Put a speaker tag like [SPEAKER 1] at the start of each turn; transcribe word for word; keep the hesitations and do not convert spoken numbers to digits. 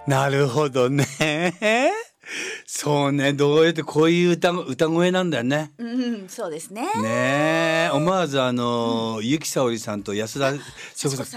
[SPEAKER 1] なるほどね。そうね、どうやってこういう歌歌声なんだよね。
[SPEAKER 2] うん、そうですね。
[SPEAKER 1] ねえ、思わずあの、ゆきさおりさんと安田
[SPEAKER 2] 幸子